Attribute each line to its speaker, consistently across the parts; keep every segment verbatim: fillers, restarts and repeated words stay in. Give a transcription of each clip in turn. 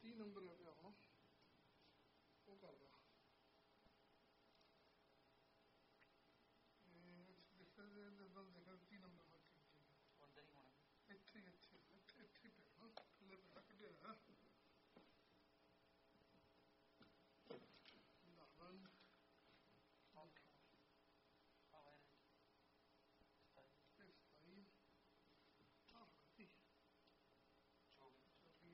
Speaker 1: तीह नंबर है पिया हम वो करदा देखो देखो तीह नंबर में
Speaker 2: उधर ही होना
Speaker 1: ਇੱਥੇ ਇੱਥੇ ਇੱਥੇ ਇੱਥੇ ਪਿਆ ਥੱਲੇ ਪਿਆ ਕੱਢਿਆ ਲਾਵਨ ਸਤਾਈ ਆਹ ਚੌਵੀ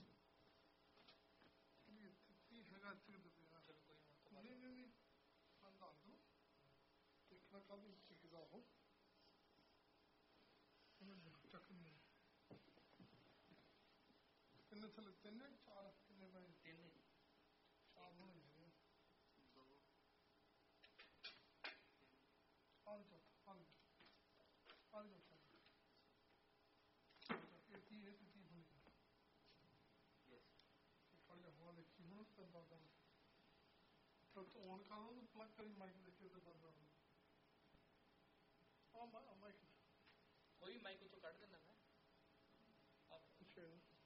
Speaker 1: ਇਹ ਇੱਥੇ ਹੈਗਾ ਇੱਥੇ ਪਿਆ ਨਹੀਂ ਨਹੀਂ ਨਹੀਂ ਮੈਂ ਦੱਸ ਦੂੰ ਦੇਖਣਾ ਕਾਹਦੀ ਸਿੱਖਦਾ ਉਹ ਚੱਕ ਨਹੀਂ ਕਿੰਨੇ ਥੱਲੇ ਤਿੰਨ ਚਾਰ ਕਿੰਨੇ ਪਏ
Speaker 2: ਤਿੰਨ
Speaker 1: ਚਾਰ ਹੋਣੇ ਹੈਗੇ ਆਹ ਚੌਥਾ ਆਹ ਆਹ ਚੌਥਾ ਇਹ ਤੀ ਇਹ ਤੀ ਹੋਣੀ
Speaker 2: ਯੈਸ
Speaker 1: ਫੜ ਜਾ ਹੁਣ ਦੇਖੀ ਹੁਣ ਤਾਂ ਬਾਅਦ ਤਾਂ ਤੂੰ ਔਨ ਕਰ ਉਹਨੂੰ ਪਲੱਗ ਕਰੀ ਮਾਈਕ ਦੇਖੇ ਤਾਂ ਬਾਅਦ ਆ ਮਾਈਕ
Speaker 2: ਕੋਈ ਮਾਈਕ ਉੱਥੋਂ ਕੱਢ ਦਿੰਦਾ ਮੈਂ
Speaker 1: ਅੱਛਾ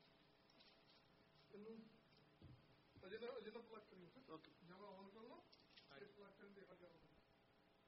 Speaker 1: ਇਹਨੂੰ ਅਜੇ ਨਾ ਅਜੇ ਨਾ ਪਲੱਗ ਕਰੀ ਓਕੇ ਜਦ ਮੈਂ ਔਨ ਕਰ ਲਾਂ ਇਹ ਪਲੱਗ ਕਰਨ ਦੇਖਾ ਜਾਊਗਾ